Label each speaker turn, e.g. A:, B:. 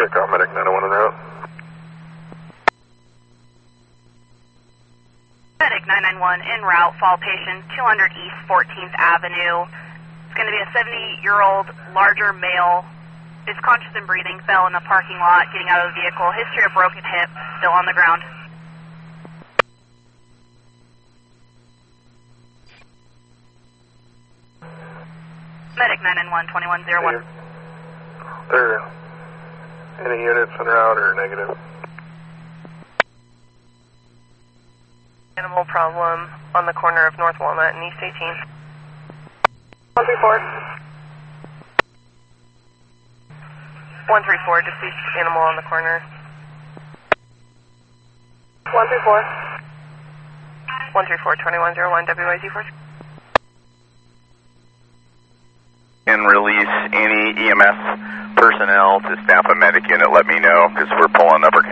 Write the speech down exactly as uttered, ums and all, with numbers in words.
A: Check out Medic nine one en route.
B: Medic nine nine one en route, fall patient two hundred East fourteenth Avenue. It's going to be a seventy-year-old larger male. Is conscious and breathing, fell in the parking lot, getting out of the vehicle. History of broken hip, still on the ground. Medic nine nine one, twenty-one oh one.
A: There, any units en route or negative?
C: Animal problem on the corner of North Walnut and East eighteenth. one three four. one three four, deceased animal on the corner. one three four. one three four, twenty-one oh one, W Y Z four.
D: And release any E M S personnel to staff a medic unit, let me know, because we're pulling upper